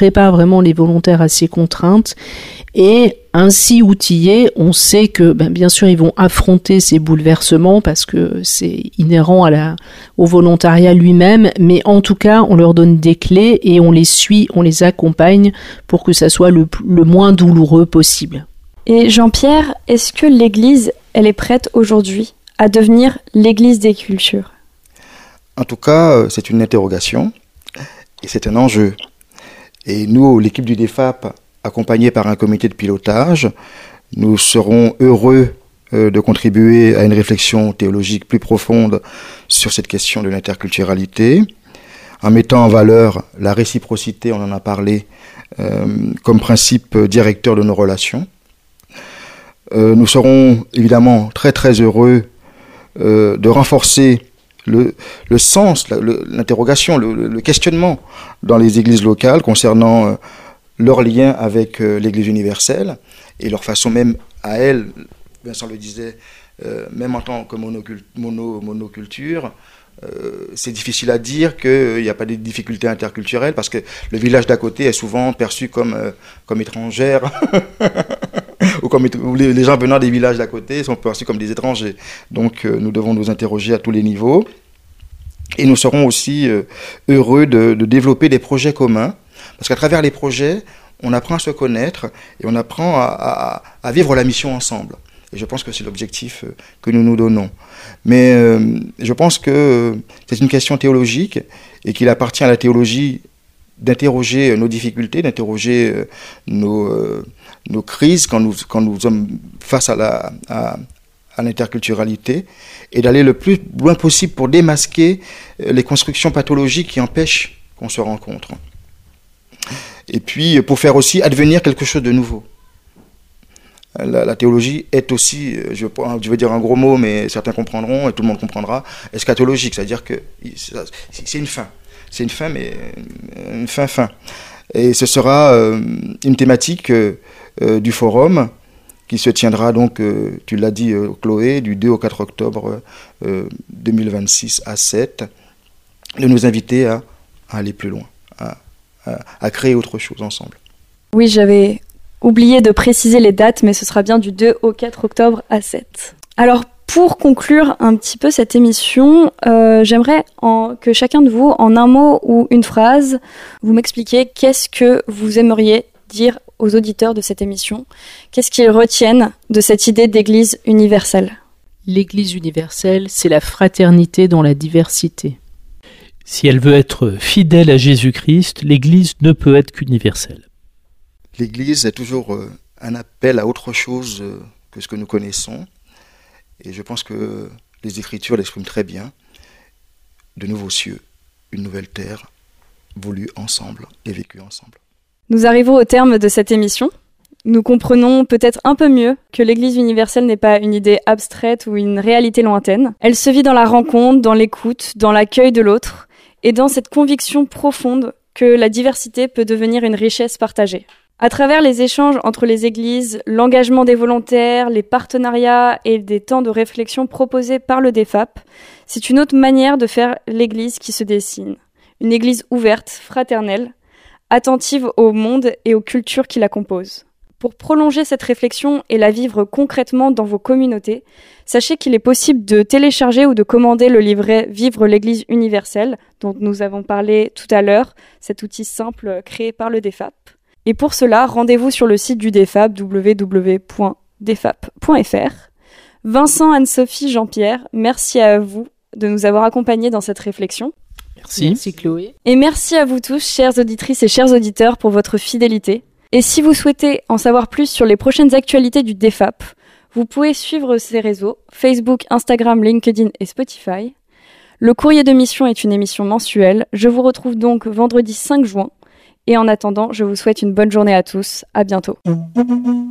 prépare vraiment les volontaires à ces contraintes. Et ainsi outillés, on sait que, bien sûr, ils vont affronter ces bouleversements parce que c'est inhérent au volontariat lui-même. Mais en tout cas, on leur donne des clés et on les suit, on les accompagne pour que ça soit le moins douloureux possible. Et Jean-Pierre, est-ce que l'Église, elle est prête aujourd'hui à devenir l'Église des cultures ? En tout cas, c'est une interrogation et c'est un enjeu. Et nous, l'équipe du DEFAP, accompagnée par un comité de pilotage, nous serons heureux de contribuer à une réflexion théologique plus profonde sur cette question de l'interculturalité, en mettant en valeur la réciprocité, on en a parlé, comme principe directeur de nos relations. Nous serons évidemment très très heureux de renforcer le sens, l'interrogation, le questionnement dans les églises locales concernant leur lien avec l'Église universelle et leur façon même à elles, Vincent le disait, même en tant que monoculture, c'est difficile à dire qu'il n'y a pas de difficultés interculturelles parce que le village d'à côté est souvent perçu comme étrangère ou les gens venant des villages d'à côté sont perçus comme des étrangers. Donc nous devons nous interroger à tous les niveaux et nous serons aussi heureux de développer des projets communs parce qu'à travers les projets, on apprend à se connaître et on apprend à vivre la mission ensemble. Et je pense que c'est l'objectif que nous nous donnons. Mais je pense que c'est une question théologique et qu'il appartient à la théologie d'interroger nos difficultés, d'interroger nos crises quand nous sommes face à l'interculturalité et d'aller le plus loin possible pour démasquer les constructions pathologiques qui empêchent qu'on se rencontre. Et puis pour faire aussi advenir quelque chose de nouveau. La théologie est aussi, je vais dire un gros mot, mais certains comprendront et tout le monde comprendra, eschatologique, c'est-à-dire que c'est une fin. C'est une fin, mais une fin. Et ce sera une thématique du forum qui se tiendra donc, tu l'as dit Chloé, du 2 au 4 octobre 2026 à 7, de nous inviter à aller plus loin, à créer autre chose ensemble. Oui, j'avais oublié de préciser les dates, mais ce sera bien du 2 au 4 octobre à 7. Alors, pour conclure un petit peu cette émission, j'aimerais que chacun de vous, en un mot ou une phrase, vous m'expliquiez qu'est-ce que vous aimeriez dire aux auditeurs de cette émission. Qu'est-ce qu'ils retiennent de cette idée d'église universelle ? L'église universelle, c'est la fraternité dans la diversité. Si elle veut être fidèle à Jésus-Christ, l'église ne peut être qu'universelle. L'Église est toujours un appel à autre chose que ce que nous connaissons. Et je pense que les Écritures l'expriment très bien. De nouveaux cieux, une nouvelle terre, voulue ensemble et vécue ensemble. Nous arrivons au terme de cette émission. Nous comprenons peut-être un peu mieux que l'Église universelle n'est pas une idée abstraite ou une réalité lointaine. Elle se vit dans la rencontre, dans l'écoute, dans l'accueil de l'autre et dans cette conviction profonde que la diversité peut devenir une richesse partagée. À travers les échanges entre les églises, l'engagement des volontaires, les partenariats et des temps de réflexion proposés par le DEFAP, c'est une autre manière de faire l'église qui se dessine. Une église ouverte, fraternelle, attentive au monde et aux cultures qui la composent. Pour prolonger cette réflexion et la vivre concrètement dans vos communautés, sachez qu'il est possible de télécharger ou de commander le livret Vivre l'Église universelle, dont nous avons parlé tout à l'heure, cet outil simple créé par le DEFAP. Et pour cela, rendez-vous sur le site du DEFAP, www.defap.fr. Vincent, Anne-Sophie, Jean-Pierre, merci à vous de nous avoir accompagnés dans cette réflexion. Merci Chloé. Et merci à vous tous, chères auditrices et chers auditeurs, pour votre fidélité. Et si vous souhaitez en savoir plus sur les prochaines actualités du DEFAP, vous pouvez suivre ces réseaux, Facebook, Instagram, LinkedIn et Spotify. Le courrier de mission est une émission mensuelle. Je vous retrouve donc vendredi 5 juin. Et en attendant, je vous souhaite une bonne journée à tous. À bientôt.